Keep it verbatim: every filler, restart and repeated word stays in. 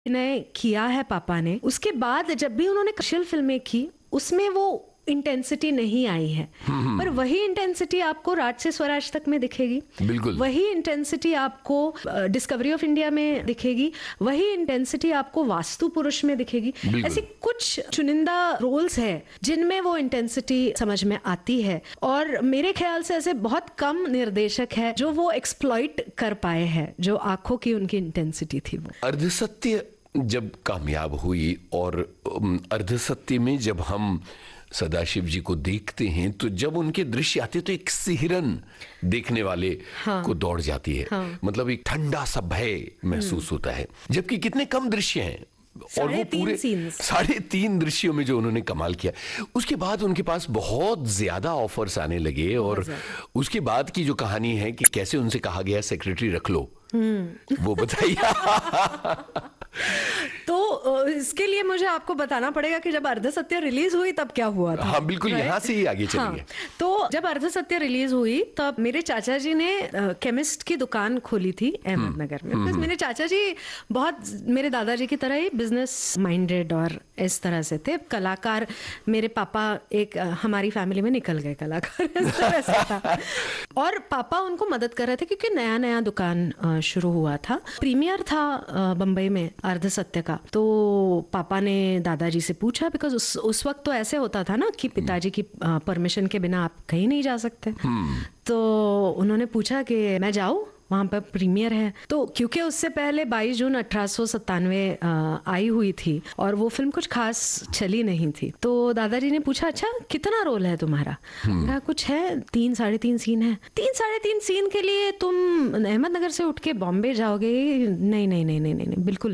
ने किया है पापा ने, उसके बाद जब भी उन्होंने कमर्शियल फिल्में की उसमें वो इंटेंसिटी नहीं आई है, पर वही इंटेंसिटी आपको राज से स्वराज तक में दिखेगी, बिल्कुल वही इंटेंसिटी आपको डिस्कवरी ऑफ इंडिया में दिखेगी, वही इंटेंसिटी आपको वास्तु पुरुष में दिखेगी। ऐसे कुछ चुनिंदा रोल्स है जिनमें वो इंटेंसिटी समझ में आती है, और मेरे ख्याल से ऐसे बहुत कम निर्देशक है जो वो एक्सप्लॉइट कर पाए हैं, जो आंखों की उनकी इंटेंसिटी थी। वो अर्धसत्य जब कामयाब हुई, और अर्धसत्य में जब हम सदाशिव जी को देखते हैं तो जब उनके दृश्य आते तो एक सिहरन देखने वाले हाँ, को दौड़ जाती है। हाँ, मतलब एक ठंडा सा भय महसूस होता है, जबकि कितने कम दृश्य हैं और वो पूरे साढ़े तीन दृश्यों में जो उन्होंने कमाल किया। उसके बाद उनके पास बहुत ज्यादा ऑफर्स आने लगे, और उसके बाद की जो कहानी है कि कैसे उनसे कहा गया सेक्रेटरी रख लो, वो बताइए। तो इसके लिए मुझे आपको बताना पड़ेगा कि जब अर्धसत्य रिलीज हुई तब क्या हुआ था। हाँ बिल्कुल, यहाँ से ही आगे चलेंगे। हाँ, तो जब अर्धसत्य रिलीज हुई तब मेरे चाचा जी ने केमिस्ट की दुकान खोली थी अहमदनगर में। बिकॉज मेरे चाचा जी बहुत मेरे दादाजी की तरह ही बिजनेस माइंडेड और इस तरह से थे। कलाकार मेरे पापा एक हमारी फैमिली में निकल गए कलाकार, इस तरह से था। और पापा उनको मदद कर रहे थे क्योंकि नया नया दुकान शुरू हुआ था। प्रीमियर था बम्बई में अर्धसत्य का, तो पापा ने दादाजी से पूछा, बिकॉज उस उस वक्त तो ऐसे होता था ना कि पिताजी की परमिशन के बिना आप कहीं नहीं जा सकते। तो उन्होंने पूछा कि मैं जाऊं, वहां पर प्रीमियर है। तो क्योंकि उससे पहले बाईस जून अठारह सौ सत्तानवे आई हुई थी और वो फिल्म कुछ खास चली नहीं थी, तो दादाजी ने पूछा अच्छा कितना रोल है तुम्हारा? कहा कुछ है, तीन साढ़े तीन सीन है। तीन साढ़े तीन सीन के लिए तुम अहमदनगर से उठ के बॉम्बे जाओगे? नहीं नहीं नहीं नहीं नहीं, नहीं बिल्कुल